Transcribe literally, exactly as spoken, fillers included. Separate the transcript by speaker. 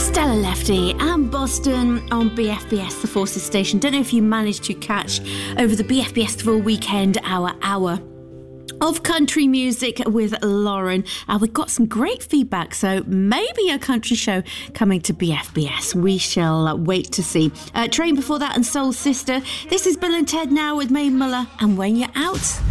Speaker 1: Stella Lefty and Boston on B F B S, the Forces station. Don't know if you managed to catch over the B F B S The Full Weekend, our hour of country music with Lauren. Uh, we've got some great feedback, so maybe a country show coming to B F B S. We shall uh, wait to see. Uh, Train before that and Soul Sister. This is Bill and Ted now with Mae Muller and When You're Out.